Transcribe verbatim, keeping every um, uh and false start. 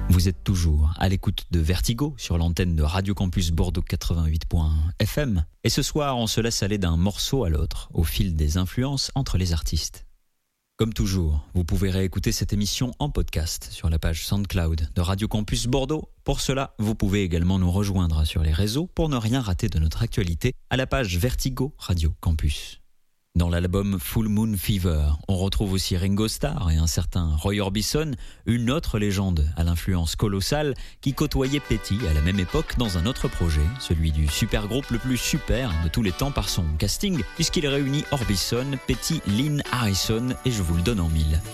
Vous êtes toujours à l'écoute de Vertigo sur l'antenne de Radio Campus Bordeaux quatre-vingt-huit point F M. Et ce soir, on se laisse aller d'un morceau à l'autre, au fil des influences entre les artistes. Comme toujours, vous pouvez réécouter cette émission en podcast sur la page SoundCloud de Radio Campus Bordeaux. Pour cela, vous pouvez également nous rejoindre sur les réseaux pour ne rien rater de notre actualité à la page Vertigo Radio Campus. Dans l'album Full Moon Fever, on retrouve aussi Ringo Starr et un certain Roy Orbison, une autre légende à l'influence colossale qui côtoyait Petty à la même époque dans un autre projet, celui du supergroupe le plus super de tous les temps par son casting, puisqu'il réunit Orbison, Petty, Lynn Harrison et je vous le donne en mille.